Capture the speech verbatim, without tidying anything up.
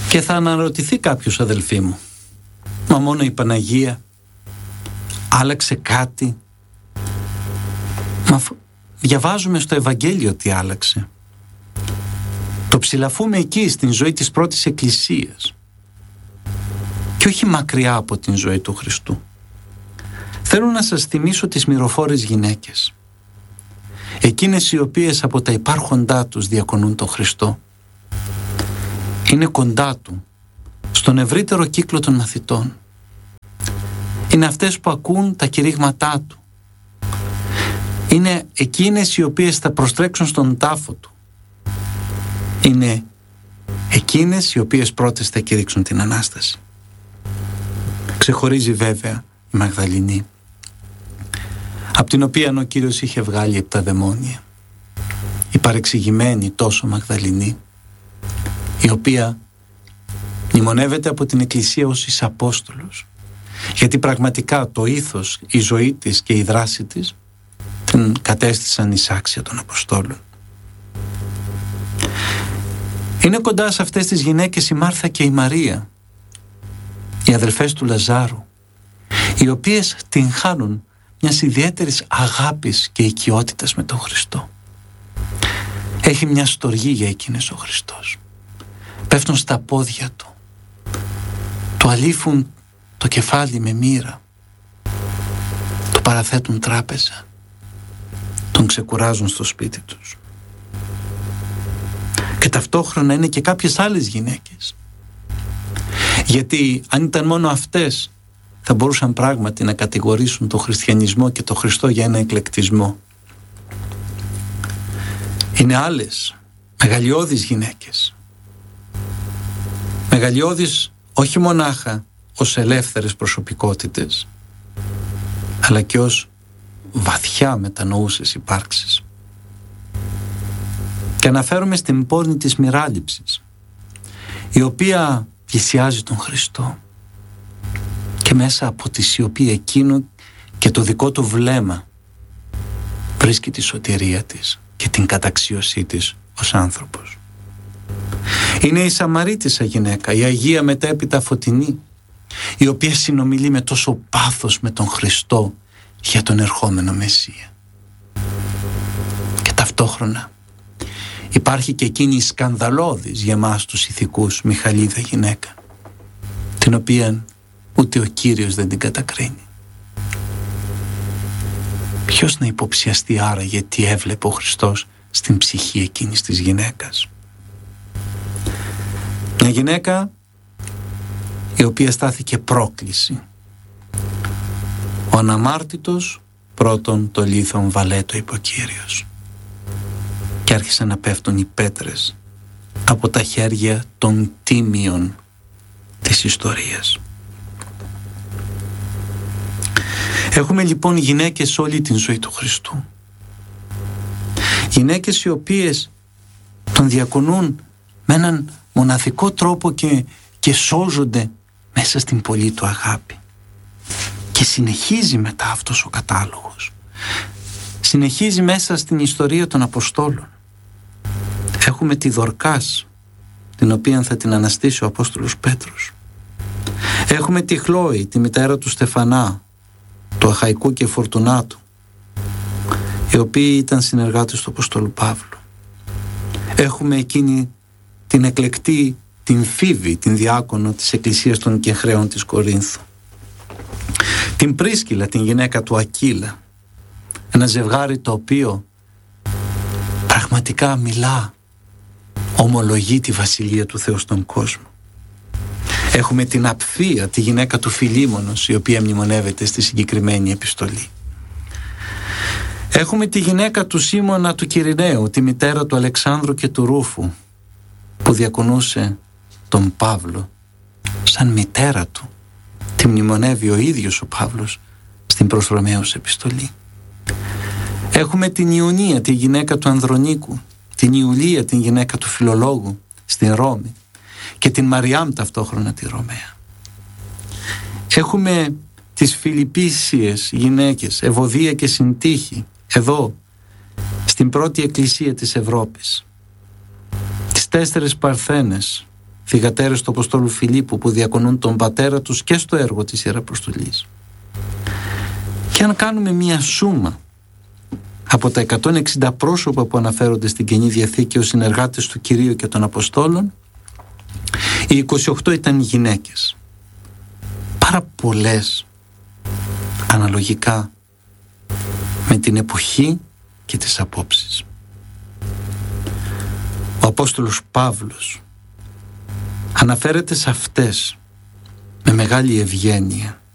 Και θα αναρωτηθεί κάποιος, αδελφοί μου, μα μόνο η Παναγία άλλαξε κάτι? Μα διαβάζουμε στο Ευαγγέλιο τι άλλαξε. Το ψηλαφούμε εκεί στην ζωή της πρώτης Εκκλησίας και όχι μακριά από την ζωή του Χριστού. Θέλω να σας θυμίσω τις μυροφόρες γυναίκες, εκείνες οι οποίες από τα υπάρχοντά τους διακονούν τον Χριστό. Είναι κοντά Του, στον ευρύτερο κύκλο των μαθητών. Είναι αυτές που ακούν τα κηρύγματά Του. Είναι εκείνες οι οποίες θα προστρέξουν στον τάφο Του. Είναι εκείνες οι οποίες πρώτες θα κηρύξουν την Ανάσταση. Ξεχωρίζει βέβαια η Μαγδαληνή, από την οποία ο Κύριος είχε βγάλει επτά δαιμόνια. Η παρεξηγημένη τόσο Μαγδαληνή, η οποία μνημονεύεται από την Εκκλησία ως εις Απόστολος, γιατί πραγματικά το ήθος, η ζωή της και η δράση της την κατέστησαν εις άξια των Αποστόλων. Είναι κοντά σε αυτές τις γυναίκες η Μάρθα και η Μαρία, οι αδελφές του Λαζάρου, οι οποίες την χάνουν μιας ιδιαίτερης αγάπης και οικειότητας με τον Χριστό. Έχει μια στοργή για εκείνες ο Χριστός. Πέφτουν στα πόδια Του, Του αλήφουν το κεφάλι με μοίρα, Του παραθέτουν τράπεζα, Τον ξεκουράζουν στο σπίτι τους. Και ταυτόχρονα είναι και κάποιες άλλες γυναίκες, γιατί αν ήταν μόνο αυτές θα μπορούσαν πράγματι να κατηγορήσουν τον χριστιανισμό και τον Χριστό για ένα εκλεκτισμό. Είναι άλλες μεγαλειώδεις γυναίκες, μεγαλειώδεις όχι μονάχα ως ελεύθερες προσωπικότητες, αλλά και ως βαθιά μετανοούσες υπάρξεις. Και αναφέρομαι στην πόρνη της μοιράληψης, η οποία πλησιάζει τον Χριστό και μέσα από τη σιωπή εκείνου και το δικό του βλέμμα βρίσκει τη σωτηρία της και την καταξίωσή της ως άνθρωπος. Είναι η Σαμαρίτισσα γυναίκα, η Αγία μετέπειτα Φωτεινή, η οποία συνομιλεί με τόσο πάθος με τον Χριστό για τον ερχόμενο Μεσσία. Και ταυτόχρονα υπάρχει και εκείνη η σκανδαλώδης για εμάς τους ηθικούς Μιχαλίδα γυναίκα, την οποία ούτε ο Κύριος δεν την κατακρίνει. Ποιος να υποψιαστεί άραγε τι έβλεπε ο Χριστός στην ψυχή εκείνης της γυναίκας? Μια γυναίκα η οποία στάθηκε πρόκληση. Ο αναμάρτητος πρώτον το λίθον βαλέτο, είπε ο Κύριος. Και άρχισαν να πέφτουν οι πέτρες από τα χέρια των τίμιων της ιστορίας. Έχουμε λοιπόν γυναίκες όλη την ζωή του Χριστού. Γυναίκες οι οποίες τον διακονούν με έναν μοναδικό τρόπο και, και σώζονται μέσα στην πολύ του αγάπη. Και συνεχίζει μετά αυτός ο κατάλογος. Συνεχίζει μέσα στην ιστορία των Αποστόλων. Έχουμε τη Δορκάς, την οποία θα την αναστήσει ο Απόστολος Πέτρος. Έχουμε τη Χλόη, τη μητέρα του Στεφανά, του Αχαϊκού και Φορτουνάτου, οι οποίοι ήταν συνεργάτες του Αποστόλου Παύλου. Έχουμε εκείνη την εκλεκτή, την Φίβη, την διάκονο της Εκκλησίας των Κεχραίων της Κορίνθου. Την Πρίσκυλα, την γυναίκα του Ακύλα, ένα ζευγάρι το οποίο πραγματικά μιλά, ομολογεί τη Βασιλεία του Θεού στον κόσμο. Έχουμε την Απφία, τη γυναίκα του Φιλίμωνος, η οποία μνημονεύεται στη συγκεκριμένη επιστολή. Έχουμε τη γυναίκα του Σίμωνα του Κυρηναίου, τη μητέρα του Αλεξάνδρου και του Ρούφου, που διακονούσε τον Παύλο σαν μητέρα του. Τη μνημονεύει ο ίδιος ο Παύλος στην προς Ρωμαίους επιστολή. Έχουμε την Ιουνία, τη γυναίκα του Ανδρονίκου, την Ιουλία, την γυναίκα του Φιλολόγου στην Ρώμη, και την Μαριάμ ταυτόχρονα τη Ρωμαία. Έχουμε τις Φιλιππίσιες γυναίκες, Ευωδία και Συντύχη, εδώ στην πρώτη εκκλησία της Ευρώπης. Τις τέσσερις Παρθένες, θυγατέρες του Αποστόλου Φιλίππου που διακονούν τον πατέρα τους και στο έργο της Ιεραποστολής. Και αν κάνουμε μία σούμα από τα εκατόν εξήντα πρόσωπα που αναφέρονται στην Καινή Διαθήκη ως συνεργάτες του Κυρίου και των Αποστόλων, οι είκοσι οκτώ ήταν γυναίκες. Πάρα πολλές αναλογικά με την εποχή και τις απόψεις. Ο Απόστολος Παύλος αναφέρεται σε αυτές με μεγάλη ευγένεια